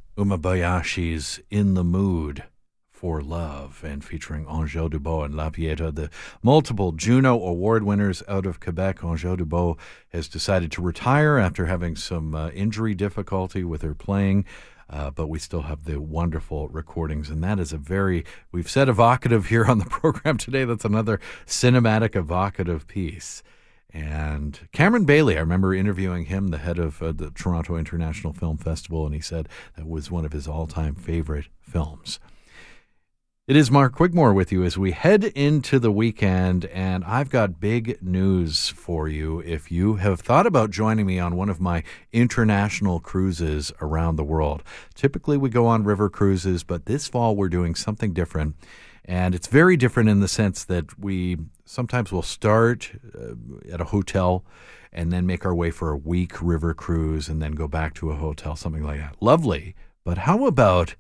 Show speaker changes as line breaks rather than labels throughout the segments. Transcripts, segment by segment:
Umabayashi's In the Mood for Love, and featuring Angèle Dubois and La Pieta, the multiple Juno Award winners out of Quebec. Angèle Dubois has decided to retire after having some injury difficulty with her playing, but we still have the wonderful recordings, and that is we've said evocative here on the program today. That's another cinematic evocative piece. And Cameron Bailey, I remember interviewing him, the head of the Toronto International Film Festival, and he said that was one of his all-time favorite films. It is Mark Wigmore with you as we head into the weekend, and I've got big news for you. If you have thought about joining me on one of my international cruises around the world, typically we go on river cruises, but this fall we're doing something different. And it's very different in the sense that we sometimes will start at a hotel and then make our way for a week river cruise and then go back to a hotel, something like that. Lovely. But how about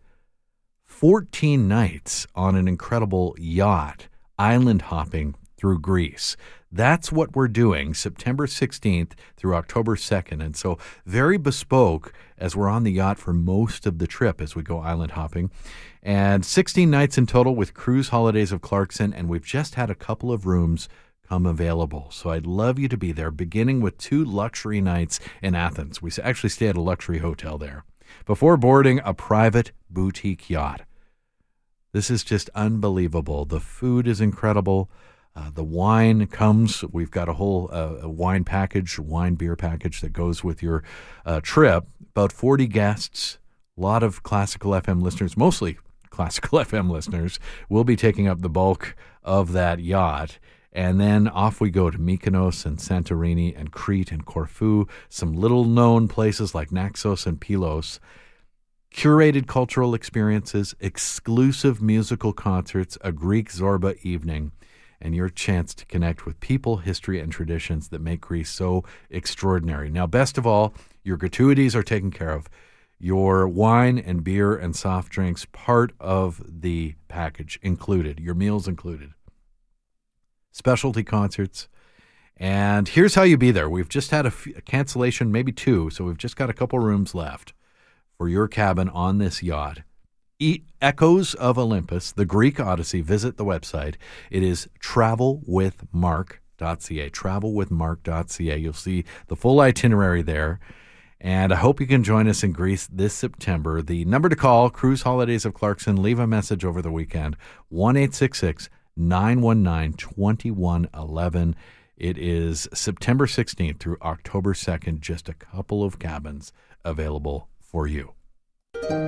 14 nights on an incredible yacht, island hopping through Greece? That's what we're doing September 16th through October 2nd. And so very bespoke as we're on the yacht for most of the trip as we go island hopping. And 16 nights in total with Cruise Holidays of Clarkson. And we've just had a couple of rooms come available. So I'd love you to be there, beginning with 2 luxury nights in Athens. We actually stay at a luxury hotel there before boarding a private boutique yacht. This is just unbelievable. The food is incredible. The wine comes. We've got a whole wine beer package that goes with your trip. About 40 guests, a lot of classical FM listeners, mostly classical FM listeners, will be taking up the bulk of that yacht. And then off we go to Mykonos and Santorini and Crete and Corfu, some little-known places like Naxos and Pylos. Curated cultural experiences, exclusive musical concerts, a Greek Zorba evening, and your chance to connect with people, history, and traditions that make Greece so extraordinary. Now, best of all, your gratuities are taken care of. Your wine and beer and soft drinks, part of the package included, your meals included. Specialty concerts. And here's how you be there. We've just had a cancellation, maybe 2, so we've just got a couple rooms left for your cabin on this yacht. Echoes of Olympus, the Greek Odyssey. Visit the website. It is travelwithmark.ca, travelwithmark.ca. You'll see the full itinerary there. And I hope you can join us in Greece this September. The number to call, Cruise Holidays of Clarkson. Leave a message over the weekend, 1-866-919-2111. It is September 16th through October 2nd, just a couple of cabins available for you.